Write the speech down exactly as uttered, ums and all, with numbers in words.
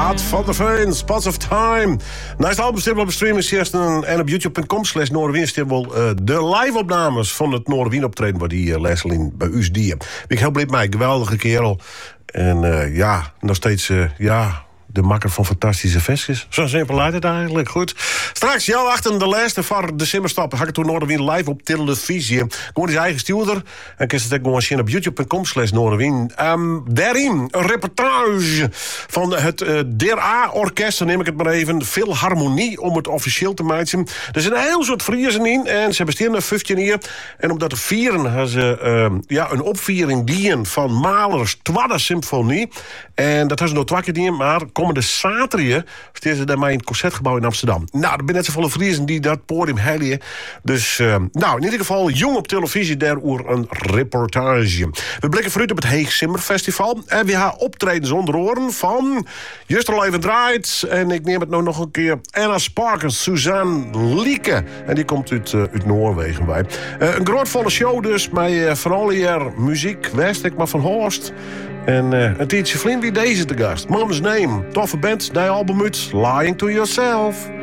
Ad van der Veen, Spots of Time. Naast het album op streamingstjenesten en op youtube punt com slash Noorderwien staan wel uh, de live-opnames van het Noorderwien optreden waar die uh, Leslin bij u die. Ben ik heel blij mee, geweldige kerel. En uh, ja, nog steeds, uh, ja... de makker van fantastische versjes. Zo simpel lijkt het eigenlijk. Goed. Straks, jou achter de lijst van decemberstap. Ga ik het toen Noorderwien live op televisie. Gewoon zijn eigen stuurder. En kun je het ook gewoon zien op youtube punt com slash Noorderwien. Um, daarin een reportage van het uh, D R A-orkest. Dan neem ik het maar even. Veel harmonie om het officieel te maken. Er zijn een heel soort Friesen in. En ze bestaan er vijftien hier. En omdat de vieren hebben ze uh, ja, een opviering dien van Mahlers tweede symfonie. En dat hebben ze nog twee keer dien, maar komende zaterdag staan ze daarmee in het Concertgebouw in Amsterdam. Nou, er zijn net zoveel Friesen die dat podium helien. Dus, uh, nou, in ieder geval jong op televisie daarover een reportage. We blikken vooruit op het Heeg Simmerfestival. En we gaan optredens onder oren van Juster Leven Draait. En ik neem het nou nog een keer Anna Spark en Suzanne Lieke. En die komt uit, uh, uit Noorwegen bij. Uh, een grootvolle show dus, met uh, vooral hier muziek, west ik maar van Horst. En uh, een tijdje vriend wie deze te gast. Mom's Name, toffe band, die album uit Lying to Yourself.